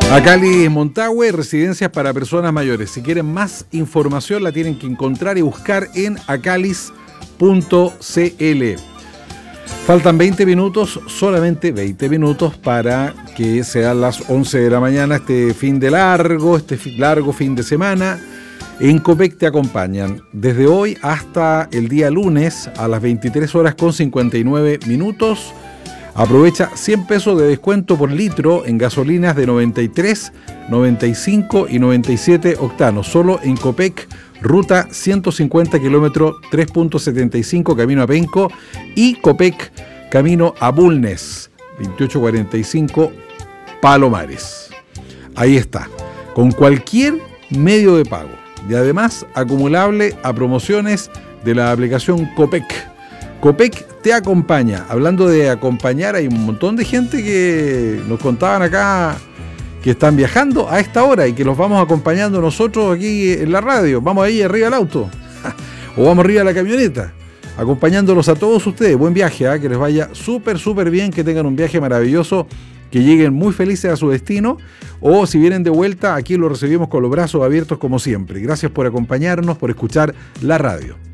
Acalis Montahue, residencias para personas mayores. Si quieren más información la tienen que encontrar y buscar en acalis.cl. Faltan 20 minutos, solamente 20 minutos para que sean las 11 de la mañana, este largo fin de semana. En Copec te acompañan desde hoy hasta el día lunes a las 23 horas con 59 minutos. Aprovecha 100 pesos de descuento por litro en gasolinas de 93, 95 y 97 octanos. Solo en Copec, ruta 150 kilómetros 3.75 camino a Penco y Copec camino a Bulnes 2845 Palomares. Ahí está, con cualquier medio de pago y además acumulable a promociones de la aplicación Copec. Copec te acompaña. Hablando de acompañar, hay un montón de gente que nos contaban acá que están viajando a esta hora y que los vamos acompañando nosotros aquí en la radio. Vamos ahí arriba del auto o vamos arriba de la camioneta, acompañándolos a todos ustedes. Buen viaje, que les vaya súper bien, que tengan un viaje maravilloso, que lleguen muy felices a su destino, o si vienen de vuelta, aquí los recibimos con los brazos abiertos como siempre. Gracias por acompañarnos, por escuchar la radio.